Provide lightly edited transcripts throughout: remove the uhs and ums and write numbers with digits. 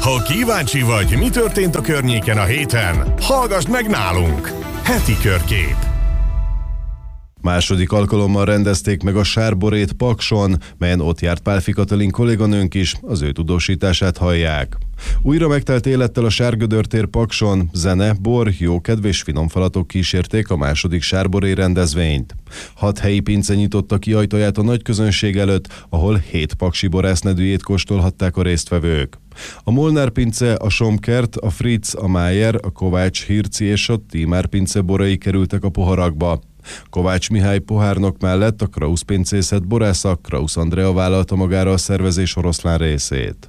Ha kíváncsi vagy, mi történt a környéken a héten, hallgass meg nálunk! Heti körkép. Második alkalommal rendezték meg a Sárborét Pakson, melyen ott járt Pálfi Katalin kolléganőnk is, az ő tudósítását hallják. Újra megtelt élettel a Sárgödör tér Pakson, zene, bor, jókedv és finom falatok kísérték a második Sárboré rendezvényt. 6 helyi pince nyitotta ki ajtaját a nagy közönség előtt, ahol 7 paksi borásznedűjét kóstolhatták a résztvevők. A Molnár pince, a Somkert, a Fritz, a Májer, a Kovács Hirci és a Tímár pince borai kerültek a poharakba. Kovács Mihály pohárnok mellett a Krausz pincészet borásza Krausz Andrea vállalta magára a szervezés oroszlán részét.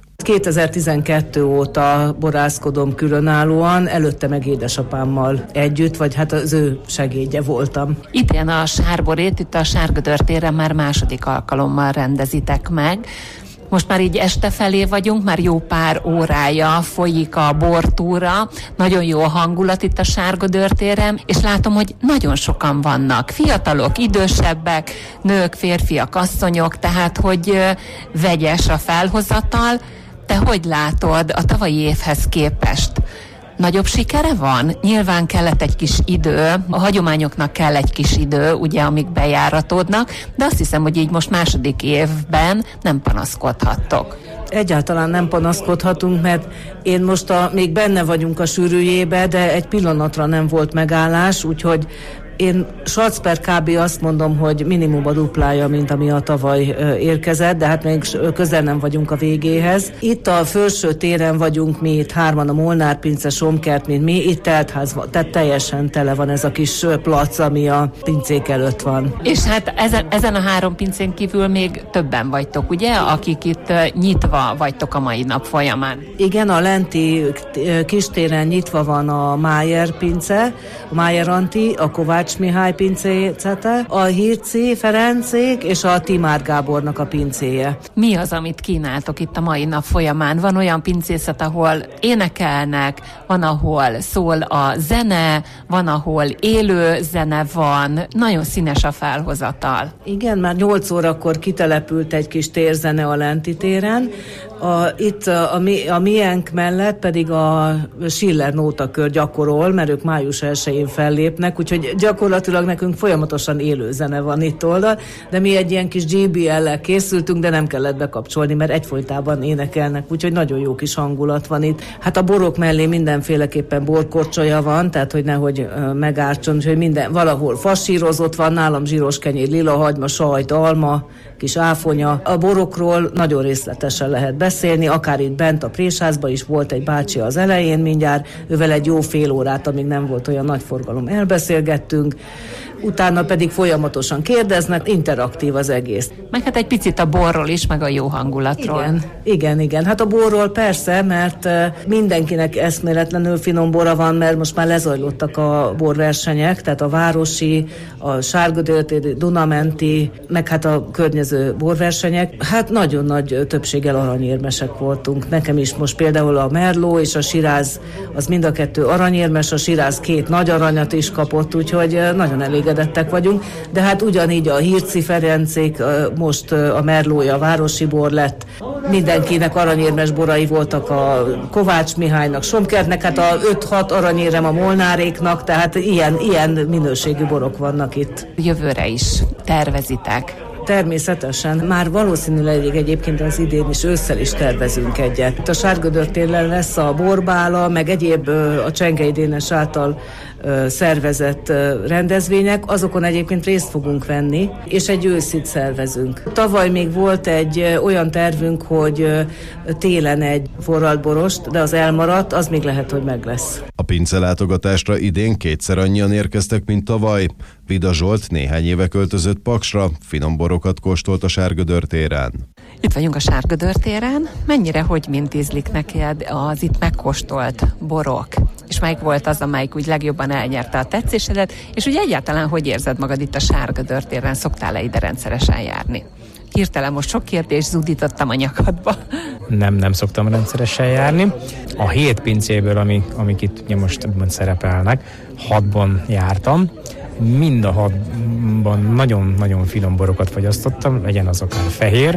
2012 óta borászkodom különállóan, előtte meg édesapámmal együtt, vagy hát az ő segédje voltam. Idén a Sárborét itt a Sárgödör téren már második alkalommal rendezitek meg. Most már így este felé vagyunk, már jó pár órája folyik a bortúra, nagyon jó a hangulat itt a Sárgödör téren, és látom, hogy nagyon sokan vannak, fiatalok, idősebbek, nők, férfiak, asszonyok, tehát hogy vegyes a felhozatal. Te hogy látod a tavalyi évhez képest? Nagyobb sikere van? Nyilván kellett egy kis idő, a hagyományoknak kell egy kis idő, ugye, amik bejáratodnak, de azt hiszem, hogy így most második évben nem panaszkodhattok. Egyáltalán nem panaszkodhatunk, mert én most még benne vagyunk a sűrűjébe, de egy pillanatra nem volt megállás, úgyhogy én Sac per kb. Azt mondom, hogy minimum a duplája, mint ami a tavaly érkezett, de hát még közel nem vagyunk a végéhez. Itt a felső téren vagyunk mi, itt hárman, a Molnár pince, Somkert, mint mi, itt teltház van, tehát teljesen tele van ez a kis plac, ami a pincék előtt van. És hát ezen a 3 pincén kívül még többen vagytok, ugye, akik itt nyitva vagytok a mai nap folyamán? Igen, a lenti kistéren nyitva van a Májer pince, a Májer Anti, a Kovács Mihály pincécete, a Hirci Ferencék és a Timár Gábornak a pincéje. Mi az, amit kínáltok itt a mai nap folyamán? Van olyan pincészet, ahol énekelnek, van, ahol szól a zene, van, ahol élő zene van, nagyon színes a felhozatal. Igen, már 8 órakor kitelepült egy kis térzene a lenti téren, itt a miénk mellett pedig a Schiller nótakör gyakorol, mert ők május 1-én fellépnek, úgyhogy gyakorlatilag nekünk folyamatosan élő zene van itt oldal, de mi egy ilyen kis JBL-lel készültünk, de nem kellett bekapcsolni, mert egyfolytában énekelnek, úgyhogy nagyon jó kis hangulat van itt. Hát a borok mellé mindenféleképpen borkorcsolya van, tehát hogy nehogy megártson, hogy minden, valahol fasírozott van, nálam zsíros kenyér, lilahagyma, sajt, alma, kis áfonya. A borokról nagyon részletesen lehet beszélni, akár itt bent a présházban is volt egy bácsi az elején mindjárt, ővel egy jó fél órát, amíg nem volt olyan nagy forgalom, elbeszélgettünk, utána pedig folyamatosan kérdeznek, interaktív az egész. Meg hát egy picit a borról is, meg a jó hangulatról. Igen. Hát a borról persze, mert mindenkinek eszméletlenül finom bora van, mert most már lezajlottak a borversenyek, tehát a városi, a Sárgödör-téri, Dunamenti, meg hát a környező borversenyek. Hát nagyon nagy többséggel aranyérmesek voltunk. Nekem is most például a Merlot és a Siráz, az mind a kettő aranyérmes, a Siráz 2 nagy aranyat is kapott, úgyhogy nagyon elégedettek vagyunk, de hát ugyanígy a Hirci Ferencék, most a Merlója a városi bor lett, mindenkinek aranyérmes borai voltak, a Kovács Mihálynak, Somkertnek, hát a 5-6 aranyérem a Molnáréknak, tehát ilyen minőségű borok vannak itt. Jövőre is tervezitek? Természetesen. Már valószínűleg egyébként az idén is ősszel is tervezünk egyet. Itt a Sárgödör téren lesz a borbála, meg egyéb a Csengei Dénes által szervezett rendezvények, azokon egyébként részt fogunk venni, és egy őszit szervezünk. Tavaly még volt egy olyan tervünk, hogy télen egy forralt borost, de az elmaradt, az még lehet, hogy meg lesz. A pince látogatásra idén 2-szer annyian érkeztek, mint tavaly. Vida Zsolt néhány éve költözött Paksra, finom borokat kóstolt a Sárgödör téren. Itt vagyunk a Sárgödör téren. Mennyire, hogy mint ízlik neked az itt megkóstolt borok? És melyik volt az, amelyik úgy legjobban elnyerte a tetszésedet? És úgy egyáltalán hogy érzed magad itt a Sárgödör téren? Szoktál-e ide rendszeresen járni? Hirtelen most sok kérdést zúdítottam a nyakadba. Nem szoktam rendszeresen járni. A 7 pincéből, amik itt ugye most szerepelnek, 6-ban jártam. Mind a 6-ban nagyon-nagyon finom borokat fogyasztottam, legyen az akár fehér,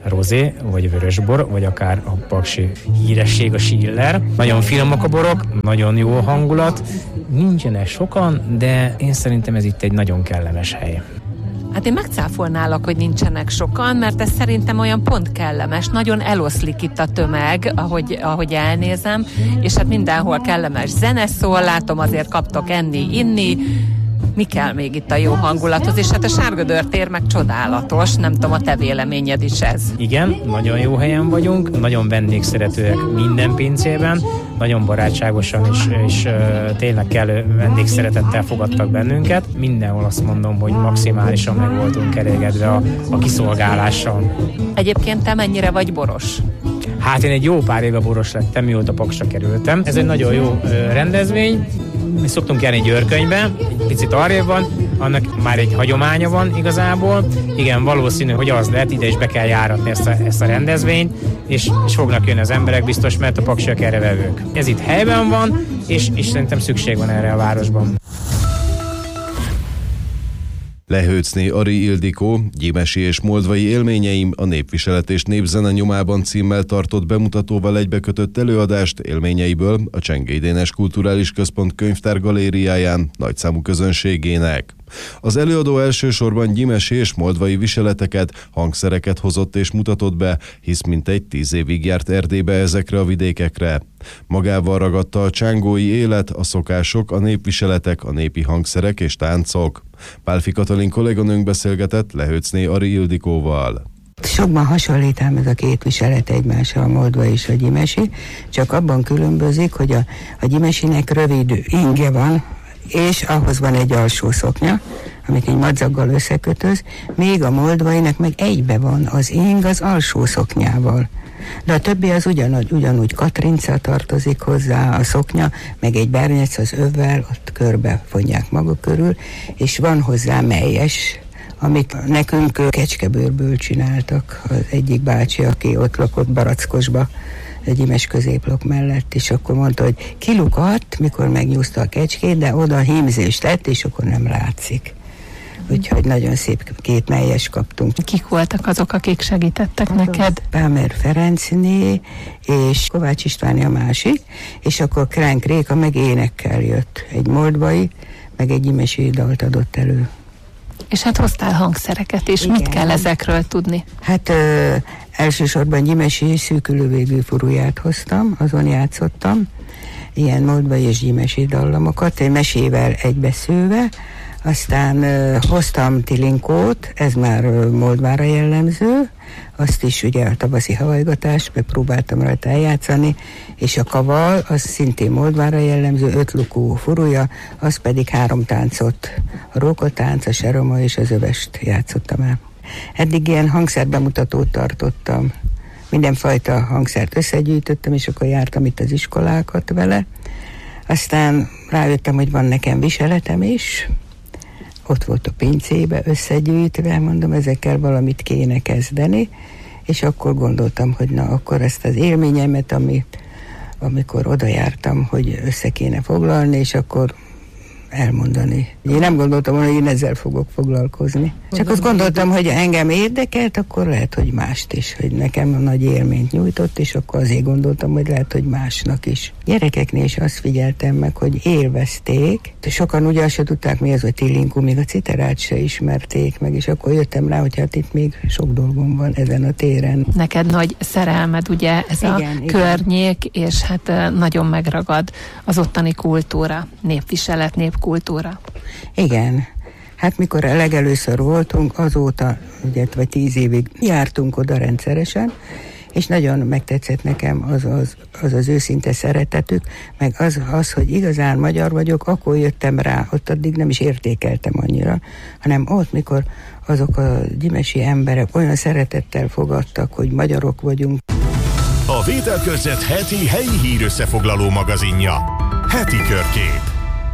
rozé, vagy vörösbor, vagy akár a paksi híresség, a Schiller. Nagyon finomak a borok, nagyon jó a hangulat. Nincsenek sokan, de én szerintem ez itt egy nagyon kellemes hely. Hát én megcáfolnálak, hogy nincsenek sokan, mert ez szerintem olyan pont kellemes. Nagyon eloszlik itt a tömeg, ahogy elnézem, és hát mindenhol kellemes zene szól, látom, azért kaptok enni, inni. Mi kell még itt a jó hangulathoz, és hát a Sárgödör tér meg csodálatos, nem tudom, a te véleményed is ez. Igen, nagyon jó helyen vagyunk, nagyon vendégszeretőek minden pincében, nagyon barátságosan és tényleg kellő vendégszeretettel fogadtak bennünket. Mindenhol azt mondom, hogy maximálisan meg voltunk elégedve a kiszolgálással. Egyébként te mennyire vagy boros? Hát én egy jó pár éve boros lettem, mióta Paksra kerültem. Ez egy nagyon jó rendezvény. Mi szoktunk járni Győrkönyvbe, egy picit arrébb van, annak már egy hagyománya van igazából. Igen, valószínű, hogy az lehet, ide is be kell járatni ezt a rendezvényt, és fognak jönni az emberek biztos, mert a paksiak erre vevők. Ez itt helyben van, és szerintem szükség van erre a városban. Lehőcné Ari Ildikó, gyimesi és moldvai élményeim a Népviselet és Népzene nyomában címmel tartott bemutatóval egybekötött előadást élményeiből a Csengei Dénes Kulturális Központ könyvtárgalériáján nagyszámú közönségének. Az előadó elsősorban gyimesi és moldvai viseleteket, hangszereket hozott és mutatott be, hisz mintegy 10 évig járt Erdélybe ezekre a vidékekre. Magával ragadta a csángói élet, a szokások, a népviseletek, a népi hangszerek és táncok. Pálfi Katalin kolléganőnk beszélgetett Lehőcné Ari Ildikóval. Sokban hasonlít ám ez a két viselet egymással, a moldva és a gyimesi, csak abban különbözik, hogy a gyimesinek rövid inge van, és ahhoz van egy alsó szoknya, amit egy madzaggal összekötöz, még a moldvainak meg egybe van az ing az alsó szoknyával. De a többi az ugyanúgy katrinca tartozik hozzá, a szoknya, meg egy bernec az övvel, ott körbe fonják maga körül, és van hozzá melyes, amit nekünk kecskebőrből csináltak. Az egyik bácsi, aki ott lakott Barackosba, egy gyimes középlok mellett, és akkor mondta, hogy kilukadt, mikor megnyúzta a kecskét, de oda hímzés lett, és akkor nem látszik. Úgyhogy nagyon szép két melyes kaptunk. Kik voltak azok, akik segítettek neked? Pámer Ferencné, és Kovács Istváni a másik, és akkor Kránk Réka meg énekkel jött. Egy moldvai, meg egy gyimesi dalt adott elő. És hát hoztál hangszereket is. Igen. Mit kell ezekről tudni? Hát elsősorban gyimesi szűkülővégű furuját hoztam, azon játszottam, ilyen moldvai és gyimesi dallamokat, egy mesével egybeszőve, aztán hoztam tilinkót, ez már Moldvára jellemző, azt is ugye a tavaszi havajgatás, megpróbáltam rajta eljátszani, és a kaval, az szintén Moldvára jellemző, 5 lukú furúja, az pedig 3 táncot, a rókotánc, a seroma és az övest játszottam el. Eddig ilyen hangszerbemutatót tartottam, mindenfajta hangszert összegyűjtöttem, és akkor jártam itt az iskolákat vele. Aztán rájöttem, hogy van nekem viseletem is, ott volt a pincébe összegyűjtve, mondom, ezekkel valamit kéne kezdeni, és akkor gondoltam, hogy na, akkor ezt az élményemet, amikor oda jártam, hogy össze kéne foglalni, és akkor elmondani. Én nem gondoltam volna, hogy én ezzel fogok foglalkozni. Csak azt gondoltam, hogy engem érdekelt, akkor lehet, hogy mást is, hogy nekem nagy élményt nyújtott, és akkor azért gondoltam, hogy lehet, hogy másnak is. Gyerekeknél is azt figyeltem meg, hogy élvezték. Sokan ugye azt se tudták, mi az a tilinkó, még a citerát se ismerték meg, és akkor jöttem rá, hogy hát itt még sok dolgom van ezen a téren. Neked nagy szerelmed ugye ez a környék, és hát nagyon megragad az ottani kultúra, népviselet, népkultúra. Igen. Hát mikor legelőször voltunk, azóta, ugye, vagy 10 évig jártunk oda rendszeresen, és nagyon megtetszett nekem az őszinte szeretetük, meg az, hogy igazán magyar vagyok, akkor jöttem rá, ott addig nem is értékeltem annyira, hanem ott, mikor azok a gyimesi emberek olyan szeretettel fogadtak, hogy magyarok vagyunk. A Vételkörzet heti helyi hírösszefoglaló magazinja. Heti Körkép.